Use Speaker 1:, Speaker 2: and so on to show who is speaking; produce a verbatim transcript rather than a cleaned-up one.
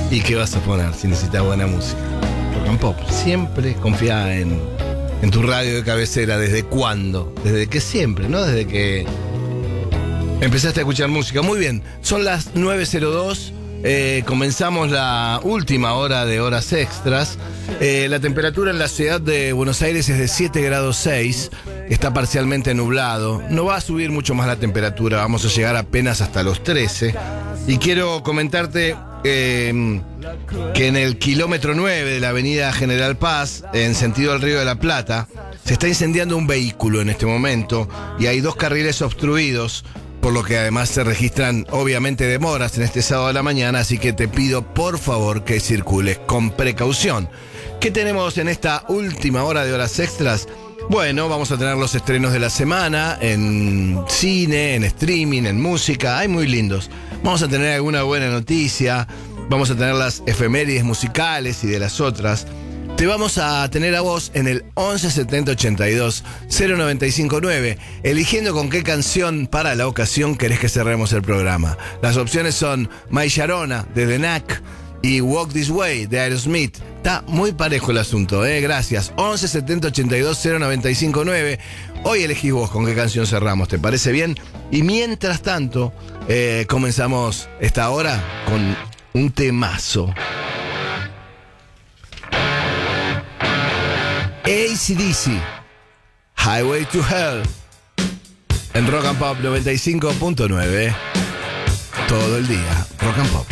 Speaker 1: ¿Y qué vas a poner si necesitas buena música? Rock and Pop. Siempre confía en, en tu radio de cabecera. ¿Desde cuándo? Desde que siempre, ¿no? Desde que empezaste a escuchar música. Muy bien, son las nueve cero dos. Eh, comenzamos la última hora de horas extras. Eh, la temperatura en la ciudad de Buenos Aires es de siete grados seis. Está parcialmente nublado. No va a subir mucho más la temperatura. Vamos a llegar apenas hasta los trece. Y quiero comentarte eh, que en el kilómetro nueve de la avenida General Paz, en sentido al Río de la Plata, se está incendiando un vehículo en este momento y hay dos carriles obstruidos, por lo que además se registran obviamente demoras en este sábado de la mañana, así que te pido por favor que circules con precaución. ¿Qué tenemos en esta última hora de horas extras? Bueno, vamos a tener los estrenos de la semana en cine, en streaming, en música, hay muy lindos. Vamos a tener alguna buena noticia, vamos a tener las efemérides musicales y de las otras. Te vamos a tener a vos en el once setenta ochenta y dos cero noventa y cinco nueve, eligiendo con qué canción para la ocasión querés que cerremos el programa. Las opciones son My Sharona de The Knack y Walk This Way de Aerosmith. Está muy parejo el asunto, ¿eh? Gracias. once setenta ochenta y dos cero noventa y cinco nueve. Hoy elegís vos con qué canción cerramos, ¿te parece bien? Y mientras tanto, eh, comenzamos esta hora con un temazo. A C D C, Highway to Hell, en Rock and Pop noventa y cinco punto nueve. Todo el día, Rock and Pop.